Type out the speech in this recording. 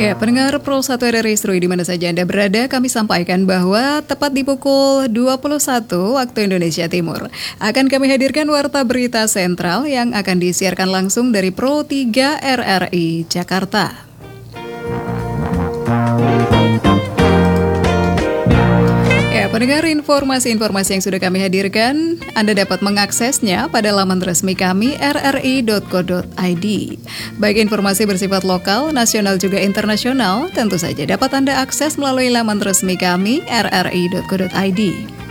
Ya, pendengar Pro 1 RRI Seru di mana saja Anda berada, kami sampaikan bahwa tepat di pukul 21 waktu Indonesia Timur akan kami hadirkan Warta Berita Sentral yang akan disiarkan langsung dari Pro 3 RRI Jakarta. Ya, pendengar, informasi-informasi yang sudah kami hadirkan, Anda dapat mengaksesnya pada laman resmi kami rri.co.id. Baik informasi bersifat lokal, nasional juga internasional, tentu saja dapat Anda akses melalui laman resmi kami rri.co.id.